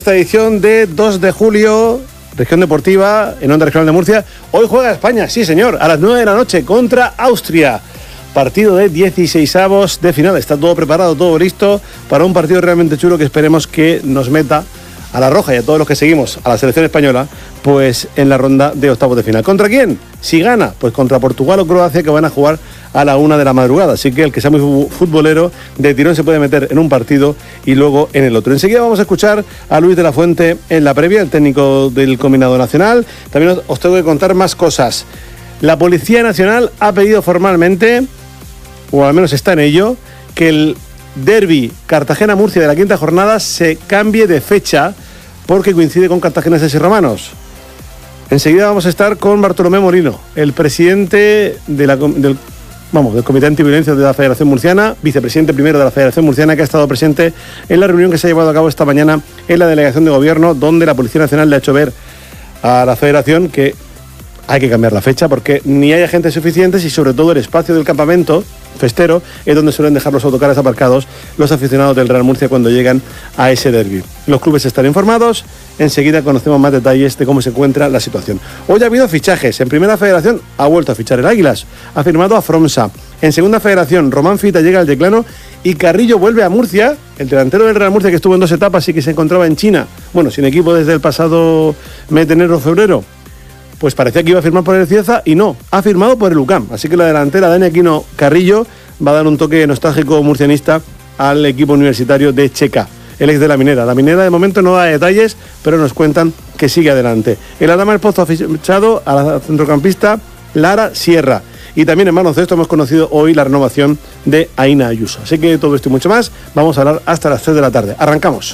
Esta edición de 2 de julio, Región Deportiva, en Onda Regional de Murcia. Hoy juega España, sí señor, a las 9 de la noche contra Austria. Partido de 16avos de final. Está todo preparado, todo listo para un partido realmente chulo que esperemos que nos meta a la roja y a todos los que seguimos a la selección española, pues en la ronda de octavos de final. ¿Contra quién? Si gana, pues contra Portugal o Croacia, que van a jugar a la 1 de la madrugada. Así que el que sea muy futbolero, de tirón se puede meter en un partido y luego en el otro. Enseguida vamos a escuchar a Luis de la Fuente en la previa, el técnico del combinado nacional. También os tengo que contar más cosas. La Policía Nacional ha pedido formalmente, o al menos está en ello, que el derbi Cartagena-Murcia de la quinta jornada se cambie de fecha porque coincide con Cartagineses y Romanos. Enseguida vamos a estar con Bartolomé Molino, el presidente del Comité Antiviolencia de la Federación Murciana, vicepresidente primero de la Federación Murciana, que ha estado presente en la reunión que se ha llevado a cabo esta mañana en la Delegación de Gobierno, donde la Policía Nacional le ha hecho ver a la Federación que hay que cambiar la fecha porque ni hay agentes suficientes y sobre todo el espacio del campamento festero es donde suelen dejar los autocares aparcados los aficionados del Real Murcia cuando llegan a ese derbi. Los clubes están informados, enseguida conocemos más detalles de cómo se encuentra la situación. Hoy ha habido fichajes. En Primera Federación ha vuelto a fichar el Águilas, ha firmado a Fromsa. En Segunda Federación, Román Fita llega al Yeclano y Carrillo vuelve a Murcia, el delantero del Real Murcia que estuvo en 2 etapas y que se encontraba en China, sin equipo desde el pasado mes de enero o febrero. Pues parecía que iba a firmar por el Cieza y no, ha firmado por el UCAM. Así que la delantera Dani Aquino Carrillo va a dar un toque nostálgico murcianista al equipo universitario de Checa, el ex de La Minera. La Minera de momento no da detalles, pero nos cuentan que sigue adelante. El Adama del Pozo ha fichado a la centrocampista Lara Sierra. Y también en baloncesto hemos conocido hoy la renovación de Aina Ayuso. Así que todo esto y mucho más vamos a hablar hasta las 3 de la tarde. Arrancamos.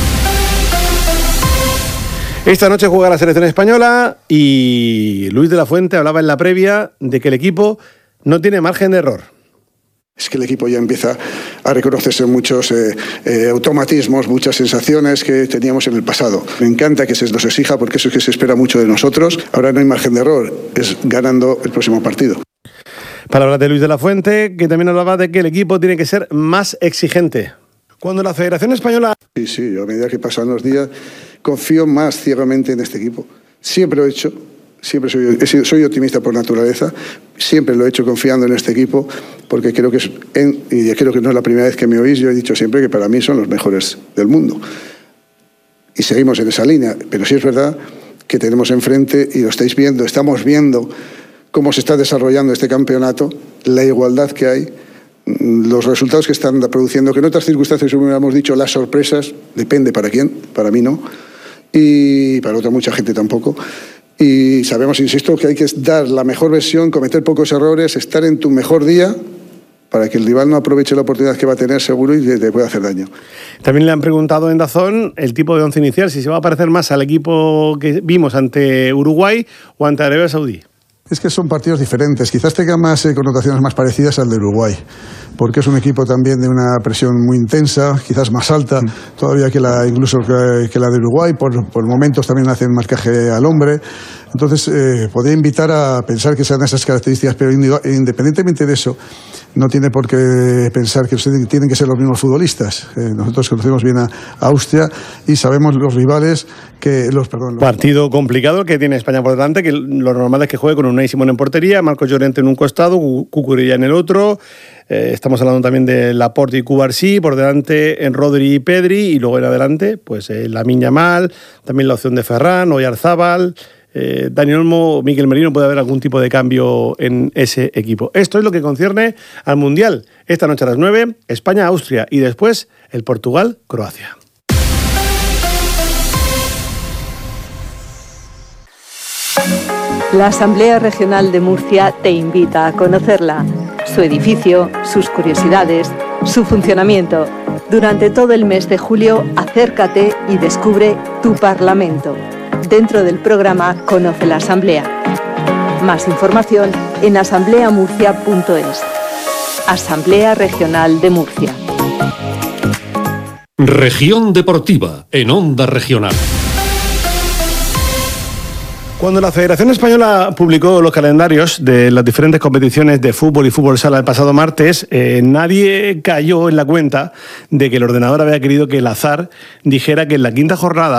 Esta noche juega la selección española y Luis de la Fuente hablaba en la previa de que el equipo no tiene margen de error. Es que el equipo ya empieza a reconocerse muchos automatismos, muchas sensaciones que teníamos en el pasado. Me encanta que se nos exija porque eso es que se espera mucho de nosotros. Ahora no hay margen de error, es ganando el próximo partido. Palabras de Luis de la Fuente, que también hablaba de que el equipo tiene que ser más exigente. Cuando la Federación Española... Sí, yo a medida que pasan los días confío más ciegamente en este equipo. Siempre lo he hecho, siempre soy optimista por naturaleza, siempre lo he hecho confiando en este equipo, porque creo que y creo que no es la primera vez que me oís, yo he dicho siempre que para mí son los mejores del mundo. Y seguimos en esa línea, pero sí es verdad que tenemos enfrente, y lo estáis viendo, estamos viendo cómo se está desarrollando este campeonato, la igualdad que hay, los resultados que están produciendo, que en otras circunstancias hubiéramos dicho las sorpresas, depende para quién, para mí no, y para otra mucha gente tampoco. Y sabemos, insisto, que hay que dar la mejor versión, cometer pocos errores, estar en tu mejor día para que el rival no aproveche la oportunidad que va a tener seguro y te pueda hacer daño. También le han preguntado en DAZN el tipo de once inicial, si se va a parecer más al equipo que vimos ante Uruguay o ante Arabia Saudí. Es que son partidos diferentes, quizás tenga más connotaciones más parecidas al de Uruguay, porque es un equipo también de una presión muy intensa, quizás más alta todavía incluso que la de Uruguay, por momentos también hacen marcaje al hombre. Entonces, podría invitar a pensar que sean esas características, pero independientemente de eso, no tiene por qué pensar que tienen que ser los mismos futbolistas. Nosotros conocemos bien a Austria y sabemos los rivales que Partido complicado que tiene España por delante, que lo normal es que juegue con Unai Simón en portería, Marcos Llorente en un costado, Cucurella en el otro. Estamos hablando también de Laporte y Cubarsí, por delante en Rodri y Pedri, y luego en adelante, pues Lamine Yamal, también la opción de Ferran, Oyarzábal, Dani Olmo, Mikel Merino. Puede haber algún tipo de cambio en ese equipo. Esto es lo que concierne al Mundial. Esta noche a las 9, España-Austria y después el Portugal-Croacia. La Asamblea Regional de Murcia te invita a conocerla, su edificio, sus curiosidades, su funcionamiento. Durante todo el mes de julio, acércate y descubre tu Parlamento. Dentro del programa Conoce la Asamblea. Más información en asambleamurcia.es. Asamblea Regional de Murcia. Región Deportiva en Onda Regional. Cuando la Federación Española publicó los calendarios de las diferentes competiciones de fútbol y fútbol sala el pasado martes, nadie cayó en la cuenta de que el ordenador había querido que el azar dijera que en la quinta jornada